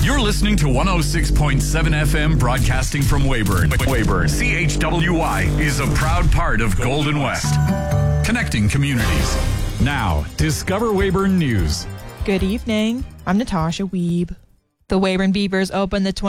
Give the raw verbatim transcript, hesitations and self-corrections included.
You're listening to one oh six point seven F M broadcasting from Weyburn. Weyburn, C H W Y, is a proud part of Golden West. Connecting communities. Now, Discover Weyburn News. Good evening. I'm Natasha Weeb. The Weyburn Beavers opened the